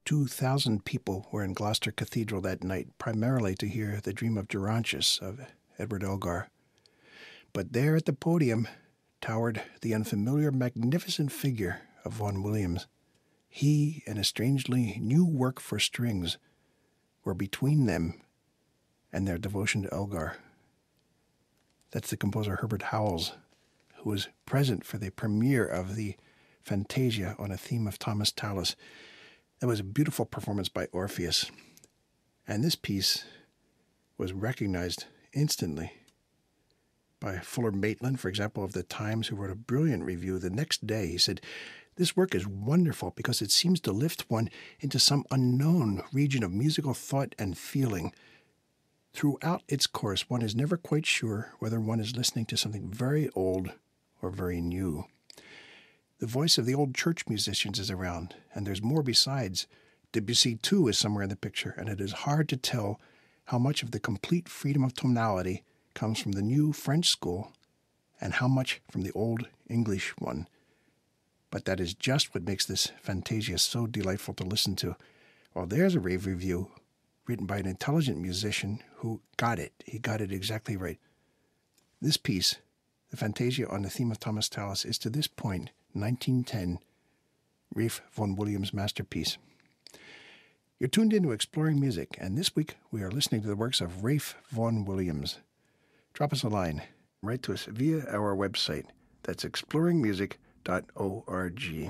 2,000 people were in Gloucester Cathedral that night, primarily to hear The Dream of Gerontius of Edward Elgar. But there at the podium towered the unfamiliar, magnificent figure of Vaughan Williams. He and a strangely new work for strings were between them and their devotion to Elgar. That's the composer Herbert Howells, who was present for the premiere of the Fantasia on a theme of Thomas Tallis. It was a beautiful performance by Orpheus. And this piece was recognized instantly by Fuller Maitland, for example, of the Times, who wrote a brilliant review the next day. He said, "This work is wonderful because it seems to lift one into some unknown region of musical thought and feeling. Throughout its course, one is never quite sure whether one is listening to something very old or very new. The voice of the old church musicians is around, and there's more besides. Debussy, too, is somewhere in the picture, and it is hard to tell how much of the complete freedom of tonality comes from the new French school and how much from the old English one. But that is just what makes this Fantasia so delightful to listen to." Well, there's a rave review written by an intelligent musician who got it. He got it exactly right. This piece, the Fantasia on the theme of Thomas Tallis, is to this point, 1910, Ralph Vaughan Williams' masterpiece. You're tuned into Exploring Music, and this week we are listening to the works of Ralph Vaughan Williams. Drop us a line. Write to us via our website. That's exploringmusic.org.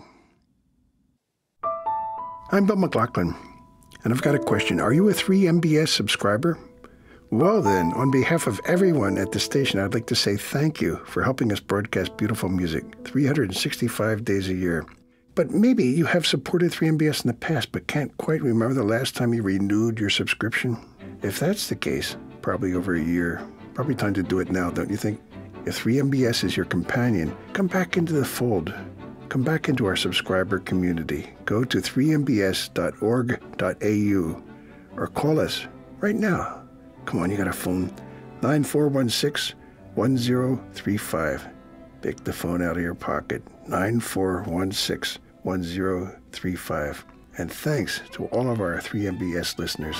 I'm Bill McLaughlin, and I've got a question. Are you a 3MBS subscriber? Well then, on behalf of everyone at the station, I'd like to say thank you for helping us broadcast beautiful music 365 days a year. But maybe you have supported 3MBS in the past, but can't quite remember the last time you renewed your subscription. If that's the case, probably over a year. Probably time to do it now, don't you think? If 3MBS is your companion, come back into the fold. Come back into our subscriber community. Go to 3mbs.org.au or call us right now. Come on, you got a phone. 9416-1035. Pick the phone out of your pocket. 9416-1035. And thanks to all of our 3MBS listeners.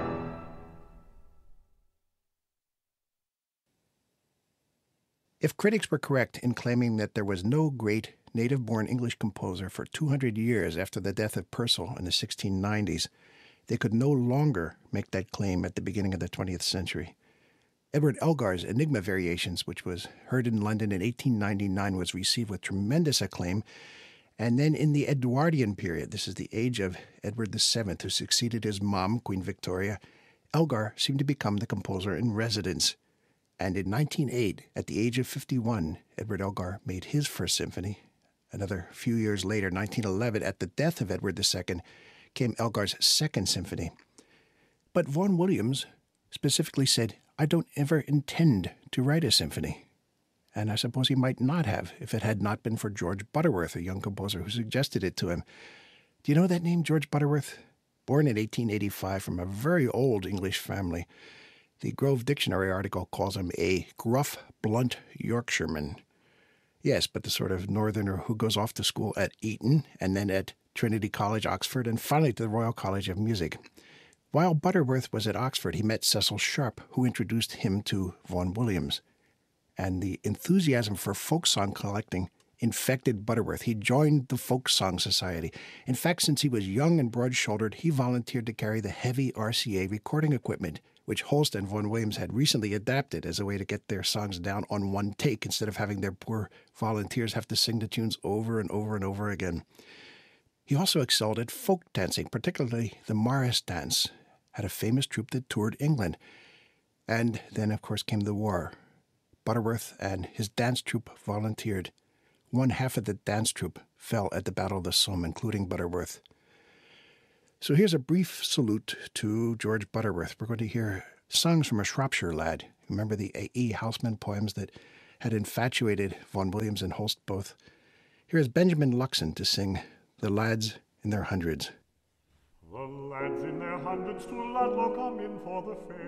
If critics were correct in claiming that there was no great native-born English composer for 200 years after the death of Purcell in the 1690s, they could no longer make that claim at the beginning of the 20th century. Edward Elgar's Enigma Variations, which was heard in London in 1899, was received with tremendous acclaim. And then in the Edwardian period, this is the age of Edward VII, who succeeded his mom, Queen Victoria, Elgar seemed to become the composer in residence. And in 1908, at the age of 51, Edward Elgar made his first symphony. Another few years later, 1911, at the death of Edward II, came Elgar's second symphony. But Vaughan Williams specifically said, "I don't ever intend to write a symphony." And I suppose he might not have if it had not been for George Butterworth, a young composer who suggested it to him. Do you know that name, George Butterworth? Born in 1885 from a very old English family. The Grove Dictionary article calls him a gruff, blunt Yorkshireman. Yes, but the sort of northerner who goes off to school at Eton and then at Trinity College, Oxford, and finally to the Royal College of Music. While Butterworth was at Oxford, he met Cecil Sharp, who introduced him to Vaughan Williams. And the enthusiasm for folk song collecting infected Butterworth. He joined the Folk Song Society. In fact, since he was young and broad-shouldered, he volunteered to carry the heavy RCA recording equipment, which Holst and Vaughan Williams had recently adapted as a way to get their songs down on one take instead of having their poor volunteers have to sing the tunes over and over and over again. He also excelled at folk dancing, particularly the Morris dance, had a famous troupe that toured England. And then, of course, came the war. Butterworth and his dance troupe volunteered. One half of the dance troupe fell at the Battle of the Somme, including Butterworth. So here's a brief salute to George Butterworth. We're going to hear songs from a Shropshire lad. Remember the A.E. Houseman poems that had infatuated Vaughan Williams and Holst both? Here is Benjamin Luxon to sing The Lads in Their Hundreds. The lads in their hundreds to Ludlow come in for the fair.